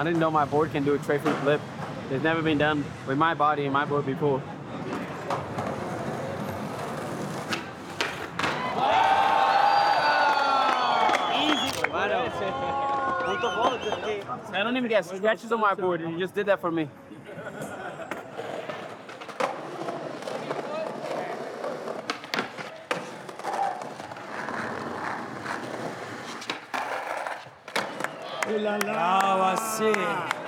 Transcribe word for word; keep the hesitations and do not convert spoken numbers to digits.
I didn't know my board can do a tray flip flip. It's never been done with my body and my board before. I don't even get scratches on my board. You just did that for me. Brava, sì.